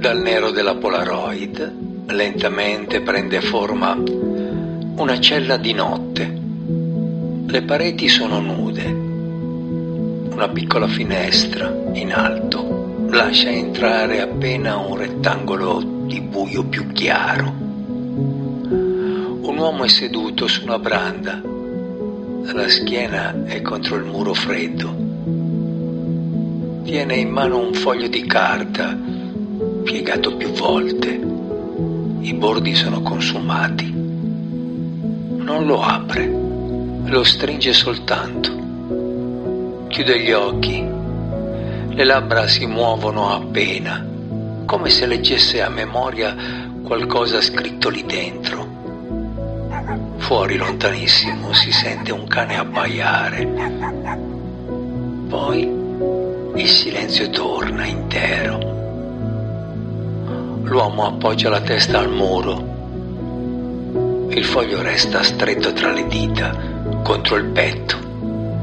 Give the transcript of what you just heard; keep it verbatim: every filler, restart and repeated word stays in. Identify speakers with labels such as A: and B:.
A: Dal nero della Polaroid lentamente prende forma una cella di notte. Le pareti sono nude. Una piccola finestra in alto lascia entrare appena un rettangolo di buio più chiaro. Un uomo è seduto su una branda. La schiena è contro il muro freddo. Tiene in mano un foglio di carta piegato più volte. I bordi sono consumati. Non lo apre, lo stringe soltanto. Chiude gli occhi. Le labbra si muovono appena, come se leggesse a memoria qualcosa scritto lì dentro. Fuori lontanissimo si sente un cane abbaiare. Poi il silenzio torna intero. L'uomo appoggia la testa al muro. Il foglio resta stretto tra le dita, contro il petto.